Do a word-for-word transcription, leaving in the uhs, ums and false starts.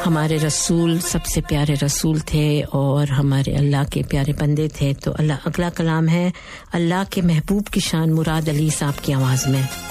हमारे रसूल सबसे प्यारे रसूल थे और हमारे अल्लाह के प्यारे बंदे थे। तो अल्लाह अगला कलाम है अल्लाह के महबूब की शान मुराद अली साहब की आवाज़ में।